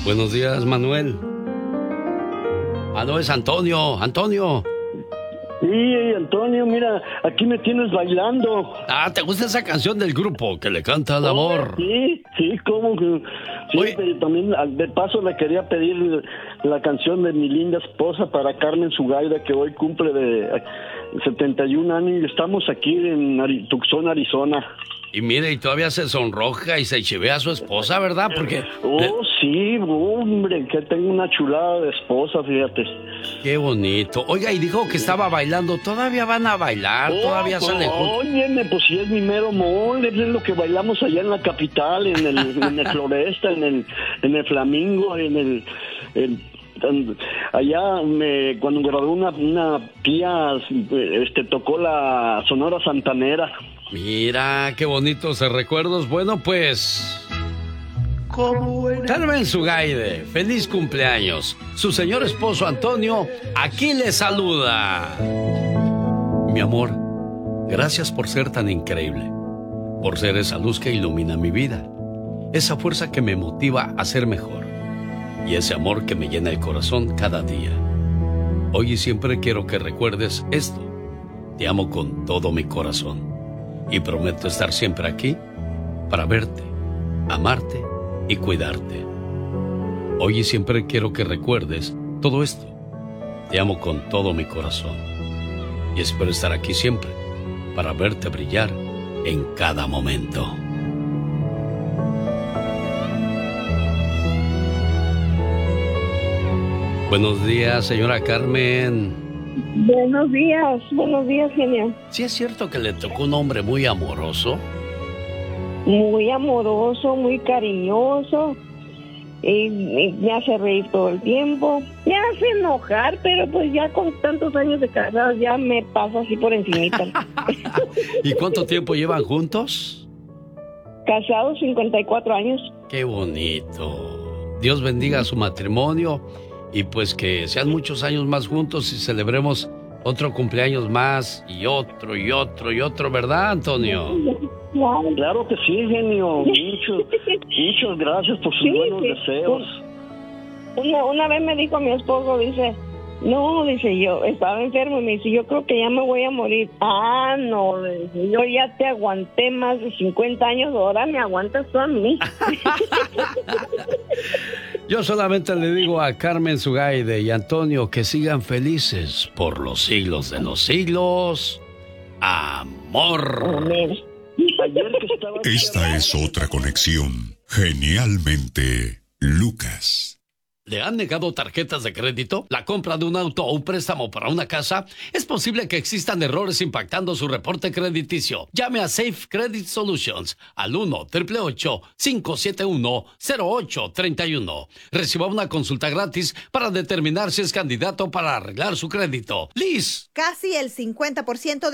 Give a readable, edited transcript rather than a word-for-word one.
Buenos días, Manuel. Ah, no, es Antonio. Antonio. Sí, Antonio, mira, aquí me tienes bailando. Ah, ¿te gusta esa canción del grupo que le canta al amor? Sí, como que... Sí, Oye. pero también de paso le quería pedir la canción de mi linda esposa para Carmen Zugaida, que hoy cumple de 71 años y estamos aquí en Tucson, Arizona. Y mire, y todavía se sonroja y se chivea a su esposa, ¿verdad? Porque... Sí, hombre, que tengo una chulada de esposa, fíjate. Qué bonito. Oiga, y dijo que estaba bailando. ¿Todavía van a bailar? ¿Todavía salen juntos? Óyeme, pues si es mi mero mole, es lo que bailamos allá en la capital, en el Floresta, en el Flamingo, allá cuando graduó una tía, tocó la Sonora Santanera. Mira, qué bonitos recuerdos. Bueno, pues... Carmen Zugaide, feliz cumpleaños. Su señor esposo Antonio aquí le saluda. Mi amor, gracias por ser tan increíble, por ser esa luz que ilumina mi vida, esa fuerza que me motiva a ser mejor y ese amor que me llena el corazón cada día. Hoy y siempre quiero que recuerdes esto. Te amo con todo mi corazón y prometo estar siempre aquí para verte, amarte y cuidarte. Hoy y siempre quiero que recuerdes todo esto. Te amo con todo mi corazón y espero estar aquí siempre para verte brillar en cada momento. Buenos días, señora Carmen. Buenos días, genio. ¿Sí es cierto que le tocó un hombre muy amoroso? Muy amoroso, muy cariñoso, y me hace reír todo el tiempo, me hace enojar, pero pues ya con tantos años de casados ya me pasa así por encimita. ¿Y cuánto tiempo llevan juntos? Casados 54 años. Qué bonito. Dios bendiga su matrimonio y pues que sean muchos años más juntos y celebremos otro cumpleaños más y otro y otro y otro, ¿verdad, Antonio? Claro que sí, genio. Muchas gracias por sus buenos deseos. Una vez me dijo mi esposo, dice, no, dice, yo estaba enfermo y me dice, yo creo que ya me voy a morir. Ah, no, dice, yo ya te aguanté más de 50 años, ahora me aguantas tú a mí. Yo solamente le digo a Carmen Zugaide y Antonio que sigan felices por los siglos de los siglos. Amor. Amén. Esta es otra conexión. Genialmente, Lucas. ¿Le han negado tarjetas de crédito, la compra de un auto o un préstamo para una casa? Es posible que existan errores impactando su reporte crediticio. Llame a Safe Credit Solutions al 1-888-571-0831. Reciba una consulta gratis para determinar si es candidato para arreglar su crédito. Liz. Casi el 50% de